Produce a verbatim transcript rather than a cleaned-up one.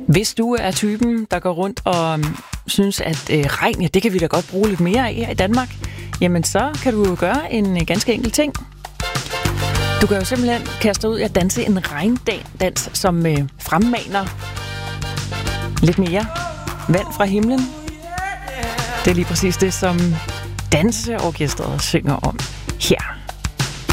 Hvis du er typen, der går rundt og synes, at øh, regn, ja, det kan vi da godt bruge lidt mere af her i Danmark, jamen så kan du jo gøre en øh, ganske enkel ting. Du kan jo simpelthen kaste dig ud og danse en regndans, som øh, fremmaner lidt mere vand fra himlen. Det er lige præcis det, som danseorkestret synger om.